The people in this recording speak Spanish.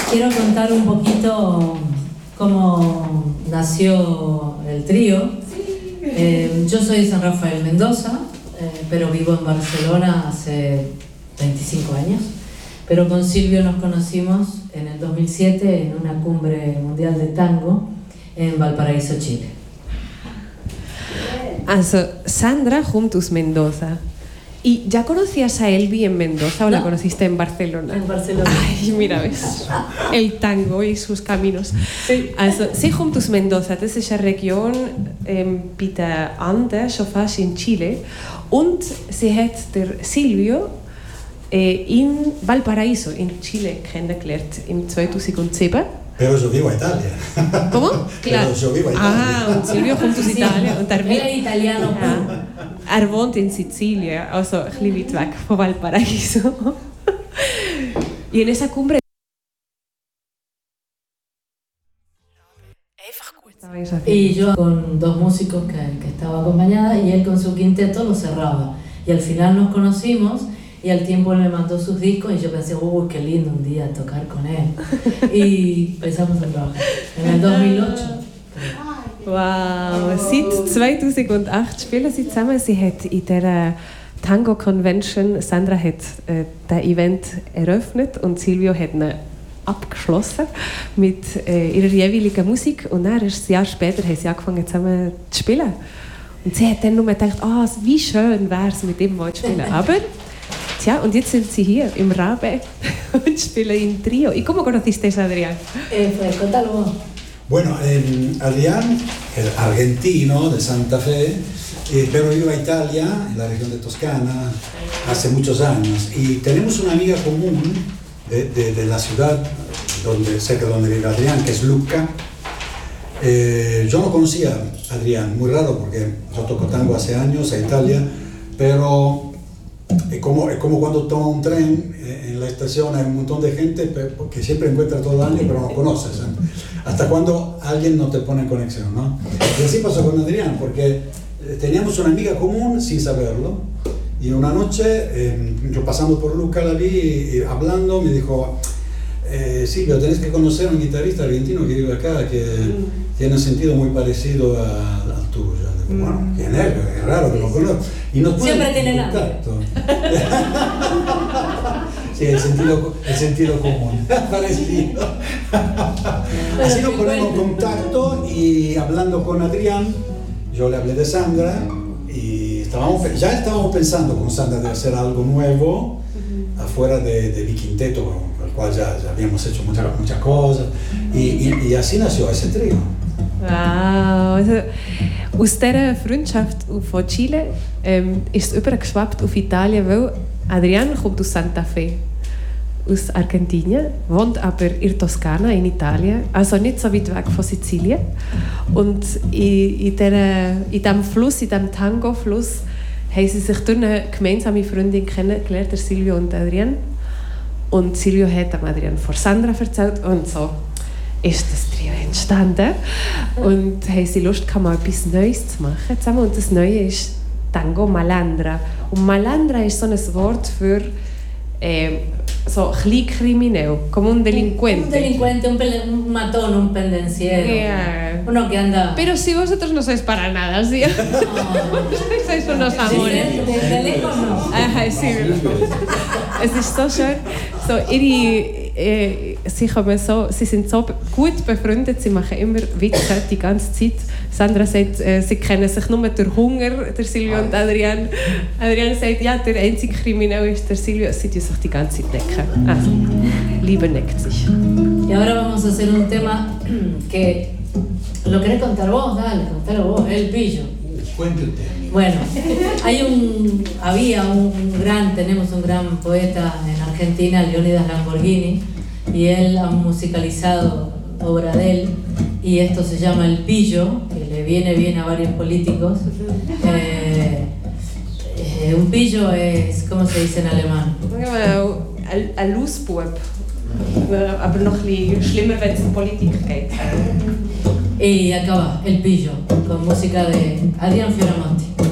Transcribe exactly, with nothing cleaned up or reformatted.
quiero contar un poquito cómo nació el trío. Eh, yo soy de San Rafael, Mendoza, eh, pero vivo en Barcelona hace veinticinco años. Pero con Silvio nos conocimos en el dos mil siete en una cumbre mundial de tango en Valparaíso, Chile. Also, Sandra kommt aus Mendoza. ¿Y ya conocías a Elvi en Mendoza o no. La conociste en Barcelona? En Barcelona. Ay, mira, ves, el tango y sus caminos. Sí. Also, sie kommt aus Mendoza, das ist eine Region ähm, bei den Anden, schon fast in Chile. Und sie hat der Silvio äh, in Valparaíso, in Chile, kennengelernt im zweitausendsieben. Pero yo vivo a Italia. ¿Cómo? Claro. Pero yo vivo a Italia. Ah, und Silvio kommt aus Italien. Und er, er ist Italiano. Ja, er wohnt in Sizilien, also ein bisschen weit weg von Valparaíso. Y en esa cumbre... Y yo con dos músicos que, que estaba acompañada y él con su quinteto lo cerraba. Y al final nos conocimos y al tiempo él me mandó sus discos y yo pensé, uy, qué lindo un día tocar con él. Y empezamos a trabajar en el dos mil ocho. Wow, seit zweitausendacht spielen sie zusammen. Sie hat in der Tango Convention, Sandra hat äh, das Event eröffnet und Silvio hat ihn abgeschlossen mit äh, ihrer jeweiligen Musik. Und dann, ein Jahr später, haben sie angefangen zusammen zu spielen. Und sie hat dann nur gedacht, oh, wie schön wäre es, mit ihm mal zu spielen. Aber tja, und jetzt sind sie hier im Rabe und spielen in Trio. ¿Y cómo conociste a Adrián? Eh, pues, cuéntalo. Bueno, eh, Adrián, es argentino de Santa Fe, eh, pero vive a Italia, en la región de Toscana, hace muchos años. Y tenemos una amiga común de, de, de la ciudad donde, cerca de donde vive Adrián, que es Lucca. Eh, yo no conocía a Adrián, muy raro porque yo toco tango hace años a Italia, pero... Es como, es como cuando tomas un tren, eh, en la estación hay un montón de gente que siempre encuentra todo el año, pero no conoces. ¿eh? Hasta cuando alguien no te pone en conexión, ¿no? Y así pasó con Adrián, porque teníamos una amiga común sin saberlo. Y una noche, eh, yo pasando por Lucca la vi y, y hablando, me dijo, eh, Silvio, tenés que conocer a un guitarrista argentino que vive acá, que tiene un sentido muy parecido a, al tuyo. Digo, bueno, ¿quién es? Es raro que lo conozco. Y nos siempre tienen contacto. Sí, el sentido, el sentido común, parecido. Así nos ponemos en contacto y hablando con Adrián, yo le hablé de Sandra y estábamos, ya estábamos pensando con Sandra de hacer algo nuevo uh-huh. afuera de, de mi quinteto, con el cual ya, ya habíamos hecho muchas, muchas cosas y, y, y así nació ese trío. Wow, also aus dieser Freundschaft von Chile ähm, ist es übergeschwappt auf Italien, weil Adrián kommt aus Santa Fe, aus Argentinien, wohnt aber in Toskana in Italien, also nicht so weit weg von Sizilien. Und in, in, der, in diesem Fluss, in diesem Tango-Fluss, haben sie sich durch eine gemeinsame Freundin kennengelernt, der Silvio und Adrián. Und Silvio hat Adrián von Sandra erzählt und so ist das Trio entstanden und haben sie Lust gehabt, mal etwas Neues zu machen zusammen. Und das Neue ist Tango Malandra. Und Malandra ist so ein Wort für eh, so kleinkriminell, como un delincuente. Un delincuente, un, pele- un matón, un pendenciero. Yeah. Uno que anda... Pero si vosotros no sois para nada, ¿sí? No. Sois unos amores. De, de lejos no. Ajá, sí. Es ist so schön. So, ihre, äh, sie, kommen so, sie sind so gut befreundet, sie machen immer Witze die ganze Zeit. Sandra sagt, äh, sie kennen sich nur durch Hunger, der Silvio und Adrián. Adrián sagt, ja, der einzige Kriminell ist der Silvio. Sie tun sich die ganze Zeit decken. Also, Liebe neckt sich. Y ahora vamos a hacer un tema que... ¿Lo querés contar vos? Dale, contalo vos, El Pillo. Cuéntate. Bueno, hay un, había un, un gran, tenemos un gran poeta en Argentina, Leónidas Lamborghini, y él ha musicalizado obra de él, y esto se llama El Pillo, que le viene bien a varios políticos. Eh, eh, un pillo es, ¿cómo se dice en alemán? Ein Losbub. Aber noch ein bisschen schlimmer, wenn es um Politik geht. Y acá va, El Pillo, con música de Adrián Fioramonti.